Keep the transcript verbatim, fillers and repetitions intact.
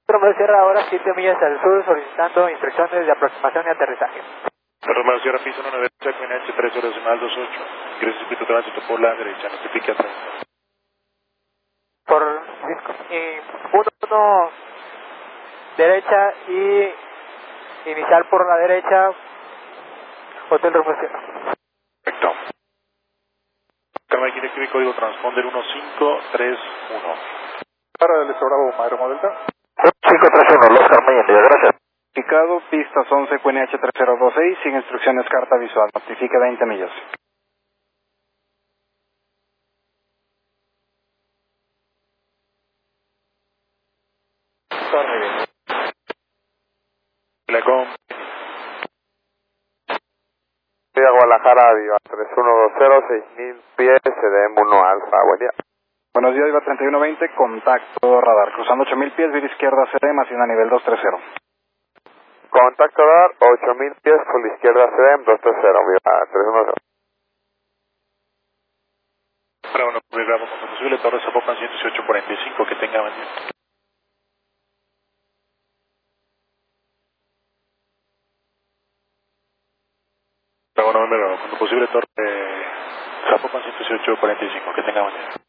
Romeo Sierra, ahora siete millas al sur, solicitando instrucciones de aproximación y aterrizaje. Romeo Sierra, piso uno derecha, Q N H tres cero decimal dos ocho. Ingresa circuito tránsito por la derecha, notifique atrás. Por y uno derecha y inicial por la derecha, Hotel Romeo Sierra. Perfecto. Carmen Directivo, código transponder uno cinco tres uno. Para el Bravo, Maero Delta. cinco tres uno, Los Carmen, gracias. Picado, pistas once, Q N H tres cero dos seis, sin instrucciones, carta visual, notifique veinte millas. Torre. La com. Guadalajara, Viva tres uno dos cero, seis mil pies, C D M uno Alfa, buen día. Buenos días, Viva treinta y uno veinte, contacto radar, cruzando ocho mil pies, vía izquierda C D M, hacia nivel dos tres cero. Contacto radar, ocho mil pies por la izquierda, C D M dos tres cero, Viva tres uno cero. Para uno, programa como posible, Torres Zapopan ciento dieciocho cuarenta y cinco, que tenga buen día. Para uno, cuando posible, Torre Zapopan ciento dieciocho cuarenta y cinco, que tenga buen día.